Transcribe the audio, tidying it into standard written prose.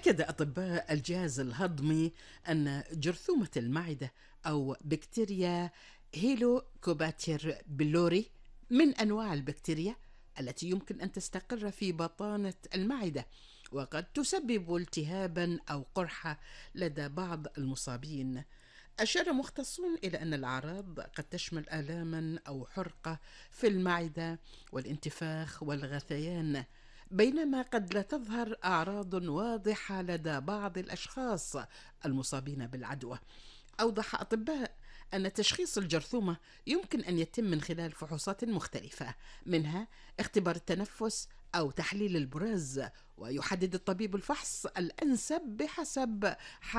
أكد أطباء الجهاز الهضمي أن جرثومة المعدة أو بكتيريا هيلوكوباتير بيلوري من أنواع البكتيريا التي يمكن أن تستقر في بطانة المعدة، وقد تسبب التهابا أو قرحة لدى بعض المصابين. أشار مختصون إلى أن الأعراض قد تشمل آلاما أو حرقة في المعدة والانتفاخ والغثيان، بينما قد لا تظهر أعراض واضحة لدى بعض الأشخاص المصابين بالعدوى. أوضح أطباء أن تشخيص الجرثومة يمكن أن يتم من خلال فحوصات مختلفة، منها اختبار التنفس أو تحليل البراز، ويحدد الطبيب الفحص الأنسب بحسب